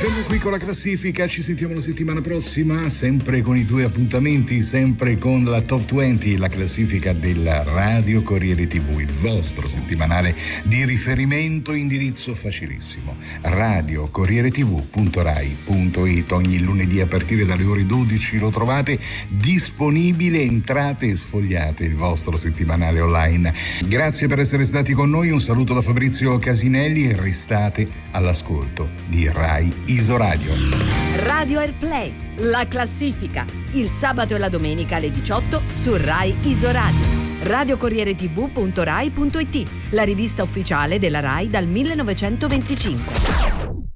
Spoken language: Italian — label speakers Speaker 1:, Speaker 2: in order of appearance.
Speaker 1: fermo qui con la classifica, ci sentiamo la settimana prossima, sempre con i tuoi appuntamenti, sempre con la Top 20, la classifica della Radio Corriere TV, il vostro settimanale di riferimento, indirizzo facilissimo, radiocorrieretv.rai.it. Ogni lunedì a partire dalle ore 12 lo trovate disponibile, entrate e sfogliate il vostro settimanale online. Grazie per essere stati con noi, un saluto da Fabrizio Casinelli e restate all'ascolto di Rai Isoradio.
Speaker 2: Radio Airplay, la classifica, il sabato e la domenica alle 18 su Rai Isoradio. radiocorrieretv.rai.it, la rivista ufficiale della Rai dal 1925.